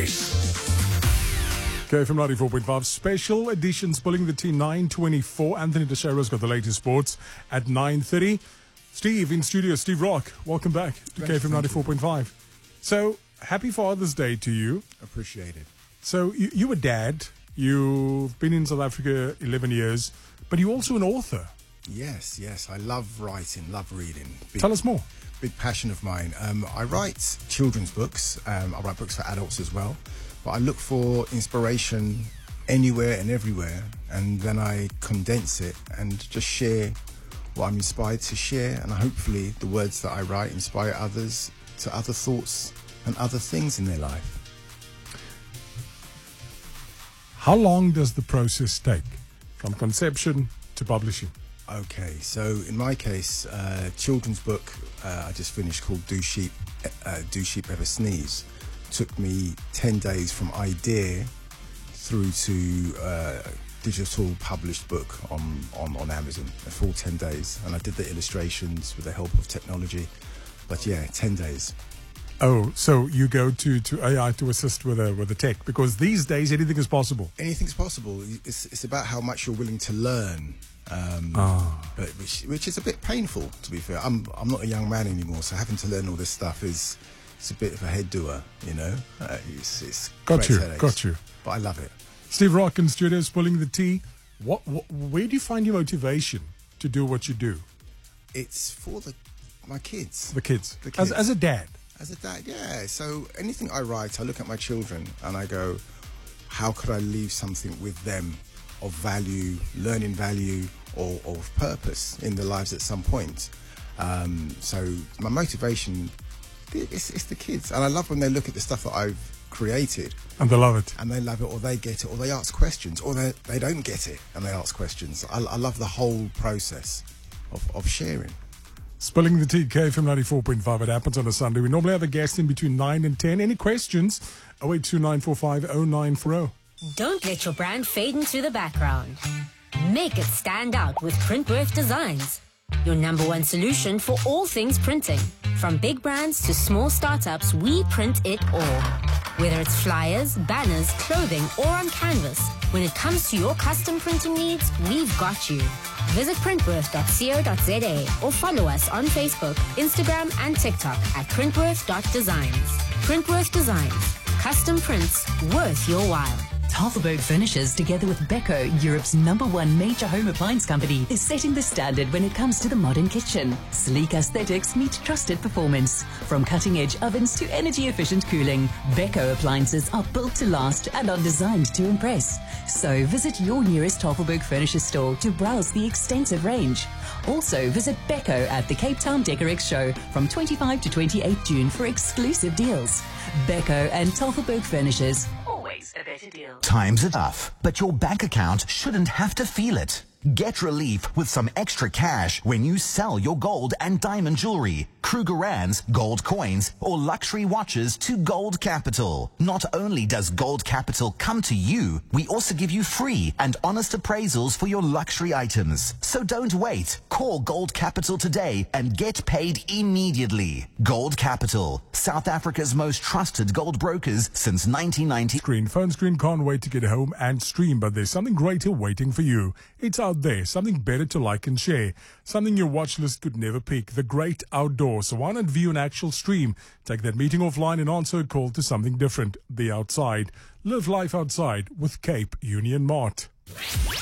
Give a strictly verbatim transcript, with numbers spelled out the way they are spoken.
K F M ninety-four point five special edition, Spilling the Tea, nine twenty-four. Anthony Teixeira's got the latest sports at nine thirty. Steve in studio, Steve Rock, welcome back to K F M ninety-four point five. So, happy Father's Day to you. Appreciate it. So, you, you were dad. You've been in South Africa eleven years, but you're also an author. Yes, yes. I love writing, love reading. Big, Tell us more. Big passion of mine. Um, I write children's books. Um, I write books for adults as well. But I look for inspiration anywhere and everywhere, and then I condense it and just share what I'm inspired to share, and hopefully the words that I write inspire others to other thoughts and other things in their life. How long does the process take from conception to publishing? Okay, so in my case, uh, children's book uh, I just finished called Do Sheep, uh, Do Sheep Ever Sneeze? Took me ten days from idea through to uh, digital published book on, on, on Amazon, a full ten days. And I did the illustrations with the help of technology. But yeah, ten days. Oh, so you go to, to A I to assist with the, with the tech, because these days anything is possible. Anything's possible. It's, it's about how much you're willing to learn. Um, oh. but which, which is a bit painful, to be fair. I'm, I'm not a young man anymore, so having to learn all this stuff is... It's a bit of a head doer, you know. Uh, it's it's got you, headaches, got you. But I love it. Steve Rock in studio, Spilling the Tea. What, what, where do you find your motivation to do what you do? It's for the my kids. The kids. The kids. As, as a dad. As a dad, yeah. So anything I write, I look at my children and I go, how could I leave something with them of value, learning value, or, or of purpose in their lives at some point? Um, so my motivation. It's, it's the kids, and I love when they look at the stuff that I've created and they love it, and they love it, or they get it, or they ask questions, or they they don't get it and they ask questions. I, I love the whole process of, of sharing. Spilling the Tea, K F M ninety-four point five. It happens on a Sunday. We normally have a guest in between nine and ten. Any questions? oh eight two nine four five oh nine four oh. Don't let your brand fade into the background. Make it stand out with Printworth Designs, your number one solution for all things printing. From big brands to small startups, we print it all. Whether it's flyers, banners, clothing, or on canvas, when it comes to your custom printing needs, we've got you. Visit printworth dot co dot za or follow us on Facebook, Instagram, and TikTok at printworth dot designs. Printworth Designs. Custom prints worth your while. Tafelberg Furnishers, together with Beko, Europe's number one major home appliance company, is setting the standard when it comes to the modern kitchen. Sleek aesthetics meet trusted performance. From cutting-edge ovens to energy-efficient cooling, Beko appliances are built to last and are designed to impress. So visit your nearest Tafelberg Furnishers store to browse the extensive range. Also visit Beko at the Cape Town Decorex show from twenty-fifth to twenty-eighth June for exclusive deals. Beko and Tafelberg Furnishers. Always a better deal. Times are tough, but your bank account shouldn't have to feel it. Get relief with some extra cash when you sell your gold and diamond jewelry, Krugerrands, gold coins, or luxury watches to Gold Capital. Not only does Gold Capital come to you, we also give you free and honest appraisals for your luxury items. So don't wait. Call Gold Capital today and get paid immediately. Gold Capital, South Africa's most trusted gold brokers since nineteen ninety. Screen, phone screen can't wait to get home and stream, but there's something greater waiting for you. It's out there, something better to like and share, something your watch list could never pick, the great outdoors. So why not view an actual stream? Take that meeting offline and answer a call to something different, the outside. Live life outside with Cape Union Mart.